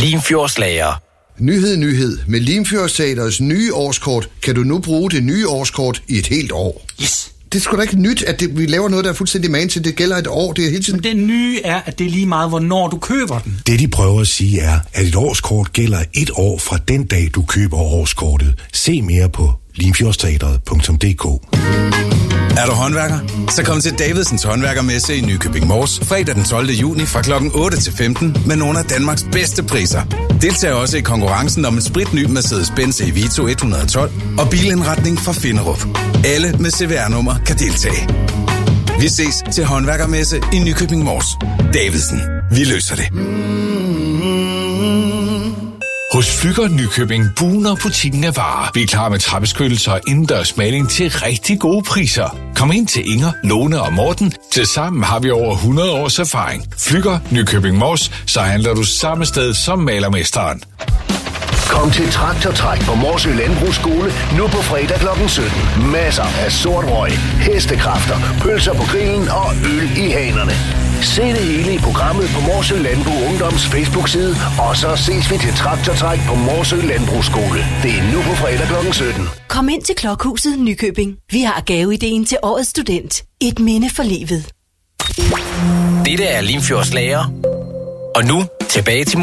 Limfjordslager. Nyhed. Med Limfjordsteatrets nye årskort kan du nu bruge det nye årskort i et helt år. Yes. Det er sgu da ikke nyt, at vi laver noget, der er fuldstændig man til. Det gælder et år. Det er hele tiden... Men det nye er, at det er lige meget, hvornår du køber den. Det, de prøver at sige, er, at et årskort gælder et år fra den dag, du køber årskortet. Se mere på limfjordsteatret.dk. Er du håndværker? Så kom til Davidsens Håndværkermesse i Nykøbing Mors fredag den 12. juni fra kl. 8 til 15 med nogle af Danmarks bedste priser. Deltag også i konkurrencen om en spritny Mercedes-Benz Evito 112 og bilindretning fra Finderup. Alle med CVR-nummer kan deltage. Vi ses til Håndværkermesse i Nykøbing Mors. Davidsen. Vi løser det. Hos Flügger Nykøbing buner butikken af varer. Vi er klar med trappeskyttelser og indendørs maling til rigtig gode priser. Kom ind til Inger, Lone og Morten. Tilsammen har vi over 100 års erfaring. Flügger Nykøbing Mors, så handler du samme sted som malermesteren. Kom til Traktortræk på Morsø Landbrugsskole nu på fredag kl. 17. Masser af sort røg, hestekræfter, pølser på grillen og øl i hanerne. Se det hele i programmet på Morsø Landbrug Ungdoms Facebook-side, og så ses vi til Traktortræk på Morsø Landbrugsskole. Det er nu på fredag kl. 17. Kom ind til Klokhuset Nykøbing. Vi har gaveideen til årets student. Et minde for livet. Dette er Limfjordslager. Og nu tilbage til